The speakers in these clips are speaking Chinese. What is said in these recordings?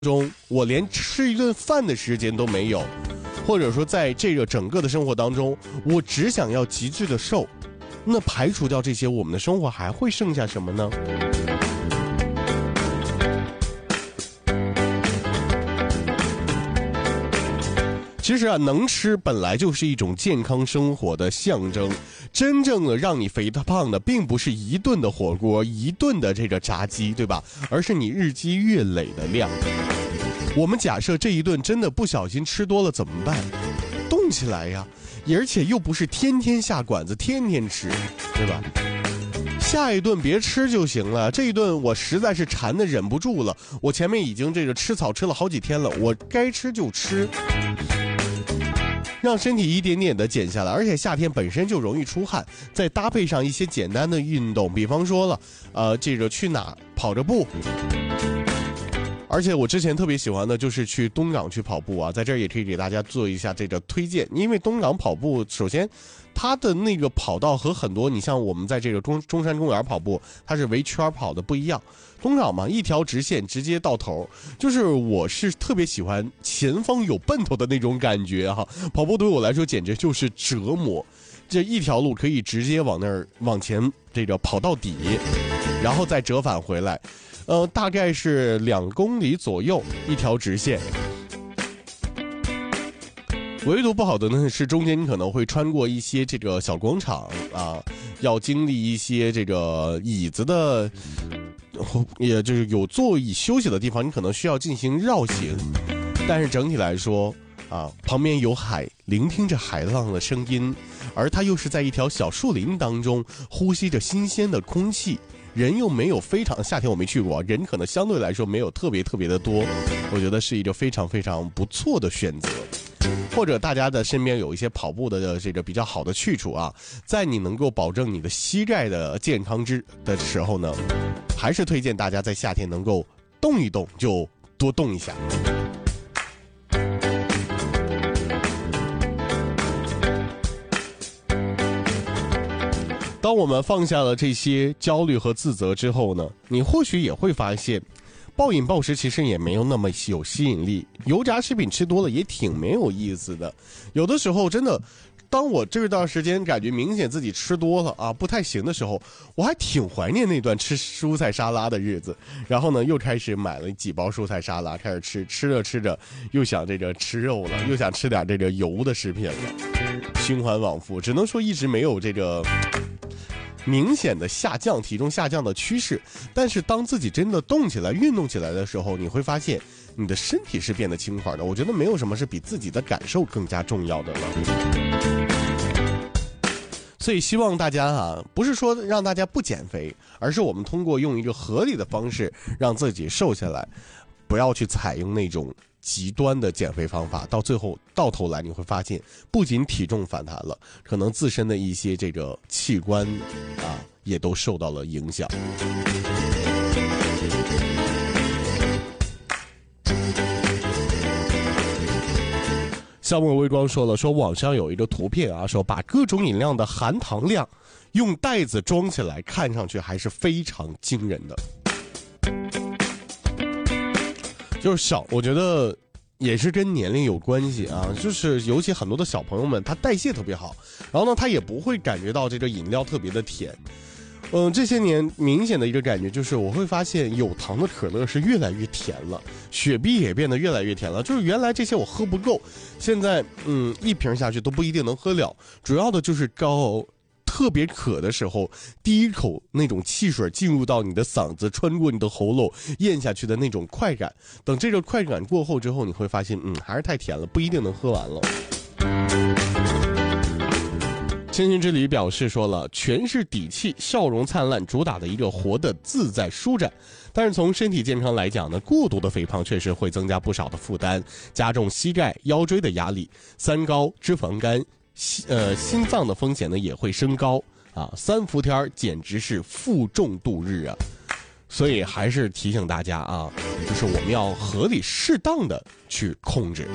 中，我连吃一顿饭的时间都没有，或者说在这个整个的生活当中，我只想要极致的瘦，那排除掉这些，我们的生活还会剩下什么呢？其实啊，能吃本来就是一种健康生活的象征。真正的让你肥胖的，并不是一顿的火锅，一顿的这个炸鸡，对吧？而是你日积月累的量。我们假设这一顿真的不小心吃多了怎么办？动起来呀，而且又不是天天下馆子，天天吃，对吧？下一顿别吃就行了，这一顿我实在是馋的忍不住了，我前面已经这个吃草吃了好几天了，我该吃就吃。让身体一点点的减下来，而且夏天本身就容易出汗，再搭配上一些简单的运动，比方说了，这个去哪跑着步。而且我之前特别喜欢的就是去东港去跑步啊，在这儿也可以给大家做一下这个推荐，因为东港跑步，首先它的那个跑道和很多你像我们在这个中山公园跑步，它是围圈跑的不一样。东港嘛，一条直线直接到头，就是我是特别喜欢前方有奔头的那种感觉哈。跑步对我来说简直就是折磨，这一条路可以直接往前这个跑到底，然后再折返回来，大概是2公里左右一条直线。唯独不好的呢是中间你可能会穿过一些这个小广场啊，要经历一些这个椅子的。也就是有座椅休息的地方，你可能需要进行绕行，但是整体来说啊，旁边有海，聆听着海浪的声音，而它又是在一条小树林当中呼吸着新鲜的空气，人又没有非常夏天我没去过，人可能相对来说没有特别的多，我觉得是一个非常不错的选择。或者大家的身边有一些跑步的这个比较好的去处啊，在你能够保证你的膝盖的健康的时候呢，还是推荐大家在夏天能够动一动，就多动一下。当我们放下了这些焦虑和自责之后呢，你或许也会发现暴饮暴食其实也没有那么有吸引力，油炸食品吃多了也挺没有意思的。有的时候真的，当我这段时间感觉明显自己吃多了啊，不太行的时候，我还挺怀念那段吃蔬菜沙拉的日子。然后呢，又开始买了几包蔬菜沙拉，开始吃着又想这个吃肉了，又想吃点这个油的食品了，循环往复，只能说一直没有这个明显的体重下降的趋势。但是当自己真的动起来运动起来的时候，你会发现你的身体是变得轻快的。我觉得没有什么是比自己的感受更加重要的了。所以希望大家啊，不是说让大家不减肥，而是我们通过用一个合理的方式让自己瘦下来，不要去采用那种极端的减肥方法，到头来你会发现，不仅体重反弹了，可能自身的一些这个器官啊也都受到了影响。夏末微光说网上有一个图片啊，说把各种饮料的含糖量用袋子装起来，看上去还是非常惊人的。就是我觉得也是跟年龄有关系啊，就是尤其很多的小朋友们他代谢特别好，然后呢他也不会感觉到这个饮料特别的甜。这些年明显的一个感觉就是我会发现有糖的可乐是越来越甜了，雪碧也变得越来越甜了，就是原来这些我喝不够，现在一瓶下去都不一定能喝了，主要的就是特别渴的时候，第一口那种汽水进入到你的嗓子，穿过你的喉咙咽下去的那种快感，等这个快感过后之后，你会发现还是太甜了，不一定能喝完了。千寻之礼表示说了，全是底气，笑容灿烂，主打的一个活得自在舒展。但是从身体健康来讲呢，过度的肥胖确实会增加不少的负担，加重膝盖腰椎的压力，三高脂肪肝心脏的风险呢也会升高啊，3伏天简直是负重度日啊。所以还是提醒大家啊，就是我们要合理适当的去控制。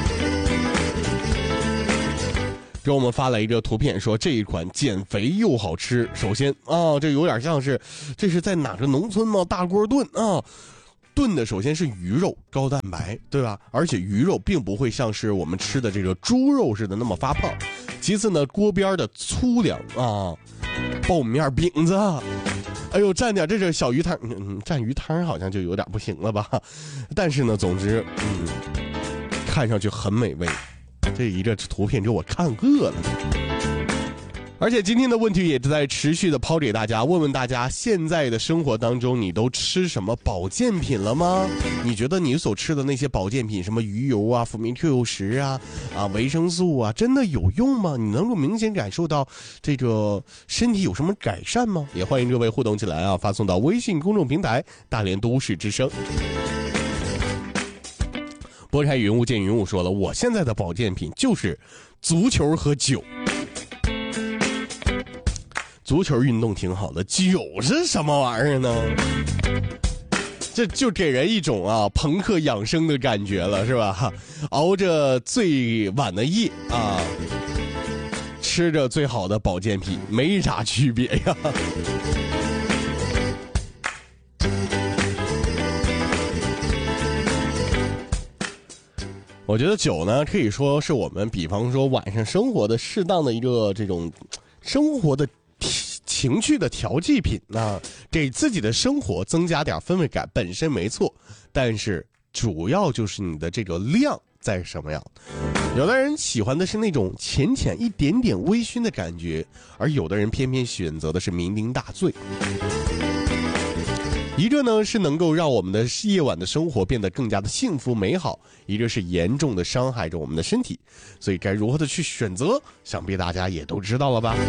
给我们发了一个图片，说这一款减肥又好吃。首先啊，这有点像是这是在哪个农村吗？大锅炖啊， 炖的首先是鱼肉，高蛋白，对吧？而且鱼肉并不会像是我们吃的这个猪肉似的那么发胖。其次呢，锅边的粗粮啊，苞米面饼子，哎呦，蘸点这个小鱼汤，蘸鱼汤好像就有点不行了吧？但是呢，总之，看上去很美味。这一个图片给我看饿了。而且今天的问题也在持续的抛给大家，问问大家现在的生活当中你都吃什么保健品了吗？你觉得你所吃的那些保健品，什么鱼油啊、辅酶 Q10啊、维生素啊，真的有用吗？你能够明显感受到这个身体有什么改善吗？也欢迎各位互动起来啊，发送到微信公众平台大连都市之声。拨开云雾见云雾说了，我现在的保健品就是足球和酒。足球运动挺好的，酒是什么玩意儿呢？这就给人一种朋克养生的感觉了，是吧？熬着最晚的夜啊，吃着最好的保健品，没啥区别呀。我觉得酒呢，可以说是我们比方说晚上生活的适当的一个这种生活的情趣的调剂品给自己的生活增加点氛围感本身没错，但是主要就是你的这个量在什么样。有的人喜欢的是那种浅浅一点点微醺的感觉，而有的人偏偏选择的是酩酊大醉。一个呢是能够让我们的夜晚的生活变得更加的幸福美好，一个是严重的伤害着我们的身体，所以该如何的去选择，想必大家也都知道了吧。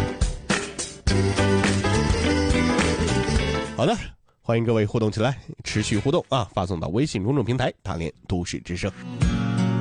好的，欢迎各位互动起来，持续互动发送到微信公众平台大连都市之声。